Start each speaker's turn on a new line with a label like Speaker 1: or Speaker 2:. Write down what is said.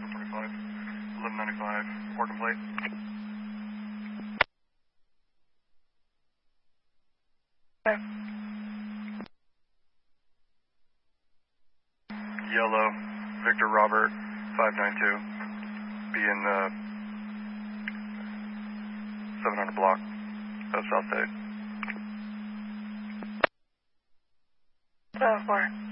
Speaker 1: 25, 1195, Oregon plate.
Speaker 2: Okay.
Speaker 1: Yellow, Victor Robert, 592. Be in the 700 block of South State.
Speaker 2: 4.